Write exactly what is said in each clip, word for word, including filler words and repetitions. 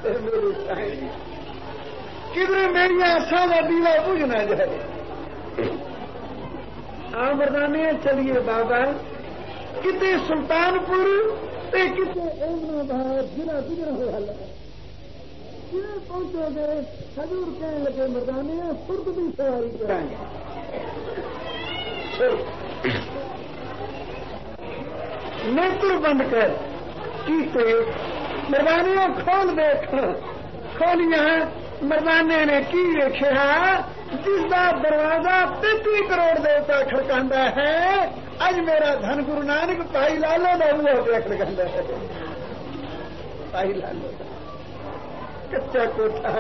میرے سائیں کدھر میری آسا کا دیوا بجھ نہ جائے. آ مردانے چلیے بابا کتنے سلطان پور کتنے احمد آباد ضلع گزرا ہوا ہے. پہنچو گے حضور کہنے لگے مردانے خود بھی سواری کرائیں. نیتر بند کر کی مردانے کھول دیکھ کھولیا. مردانے نے کی دیکھا جس کا دروازہ تینتی کروڑ دیوتا کھڑکا ہے اج میرا دھن گرو نانک پائی لالو کا ہوا پہ کھڑکا ہے. پائی لالو کچا کوٹھا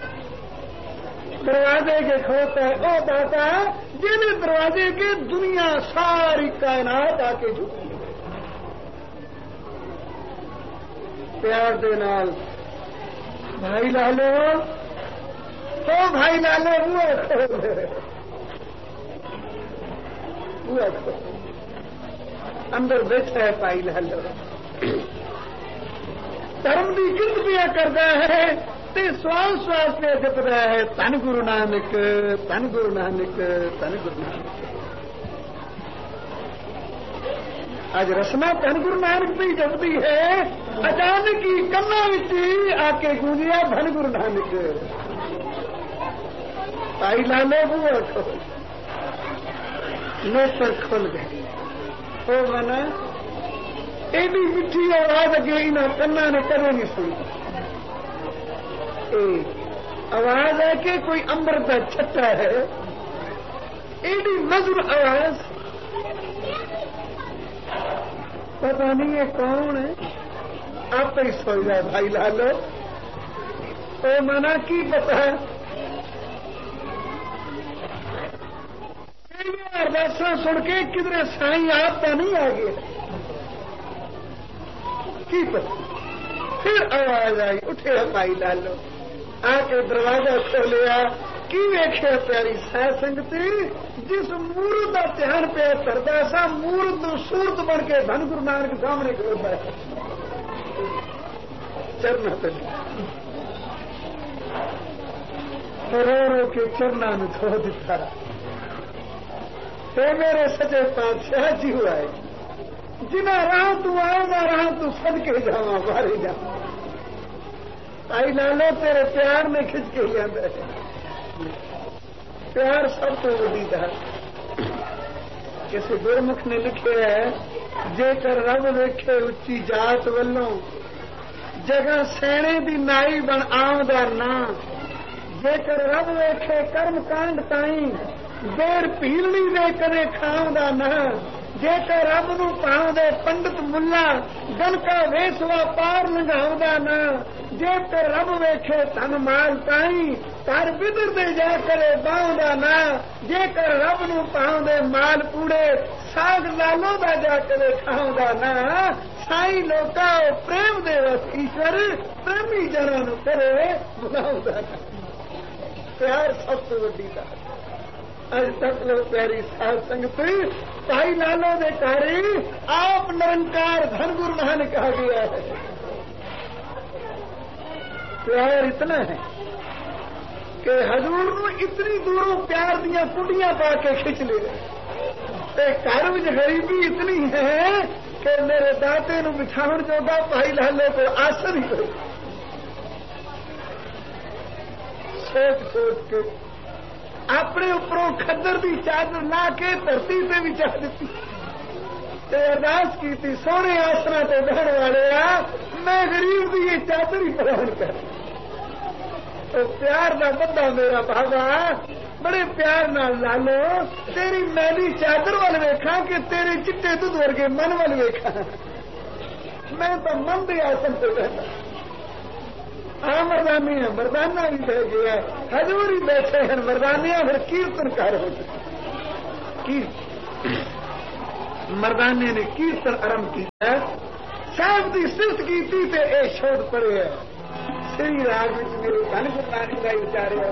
دروازے کے کھوتا ہے او داتا جن دروازے کے دنیا ساری کائنات آ کے جھکی. پیار دے نال بھائی لالو تو بھائی لالو ہوا اندر بیٹھا ہے پائی لالو دھرم کی گرد پیا کرتا ہے تے سواس سواس پہ جپتا ہے تن گرو نانک تن گرو نانک تن گرو نانک. اج رسما تن گرو نانک پہ جپتی ہے اچانک ہی کنا آ کے گونجیا دھن گرو نانک. پائی لالو ہوا کھول نیتر کھل گئے. ہو منا ایڈی میٹھی آواز اگے انہوں کنا نے کدے نہیں سنی. آواز ہے کہ کوئی امرت کا چھٹا ہے. ایڈی مధుر آواز پتا نہیں ہے کون ہے. آپ ہی سوچ رہا بھائی لالو او منا کی پتا ارداساں سن کے کدھر سائیں آپ کا نہیں آ گیا. کی پتا پھر آواز آئی اٹھے پائی لالو آ کے دروازہ کھولیا. کی ویخیا پیاری سہ سنگتی جس مورت کا دھیان پہ کرتا سا مورت سورت بن کے دھن گرو نانک سامنے کھڑوتا ہے. چرنا پہ رو رو کے چرنا میں دھو دیتا. اے میرے سچے پادشاہ جی ہوا ہے جنا راہ تو آؤ گا راہ تو سد کے جا مارے جا. آئی لالو تیرے پیار میں کھچ کے لیا پیار سب تو وڈی تھا. کسی گرمکھ نے لکھے ہے جے کر رب ویکھے اچھی جات ولوں جگہ سینے دی نائی بن آؤں دا نا. جے کر رب ویکھے کرم کانڈ تائیں دیر پیلنی دے کدے کھاؤں دا نا. جے کر رب نو پاؤں دے پنڈت ملا گنکا ویسوا پار لنگاؤں دا نا. جے کر رب ویکھے تن مال تائیں پر بدر دے جا کرے باؤں دا نا. جے کر رب نو پاؤں دے مال پوڑے ساگ لالو دا جا کرے کھاؤں دا نا. سائی لوکا پریم دے وس ایشور پریمی جنا نو کرے بلاؤں دا نا. پیار سب تو وڈی دا اج تک لو پیاری ساتھ سنگت بھائی لالو دے کاری آپ نرنکار دھن گرو نانک کہا گیا ہے. پیار اتنا ہے کہ حضور نو اتنی دوروں پیار دیا کنڈیاں پا کے کھچ لے گئے. گھر میں غریبی اتنی ہے کہ میرے داتے نو بچھاؤ جوگا بھائی لالو کو آسر ہی کوئی. سوچ سوچ کے اپنے اوپروں کھدر دی چادر لا کے دھرتی سے بھی چاہ دیتی. ارداس کی تھی سونے آسرا تو بہن والے آ میں غریب دی یہ چادر ہی پران کر. تو پیار دا بندہ میرا بابا بڑے پیار نال لالو تیری میلی چادر وال ویکھاں کہ تیرے چٹے دودھ ورگے من وال ویکھاں. میں تو من دے آسن سے رہتا. ہاں مردانی ہے مردانہ بھی بہ گیا حضور ہی بیٹھے ہیں مردانیاں پھر کیرتن کار ہو چکے. مردانے نے کیرتن آرمب کیا صاحب کی صرف کی تھی تے اے چھوڑ پڑے ہے. سری راگ میں میرے دھن گرو نانک کا اچارے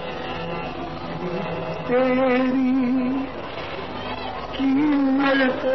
تیری قیمت